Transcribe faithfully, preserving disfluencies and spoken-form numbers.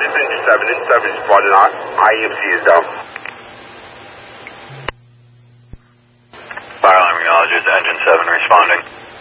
this is Engine seven. Engine seven is spotted on. I E M C is down. Fire alarm acknowledged. Engine seven responding.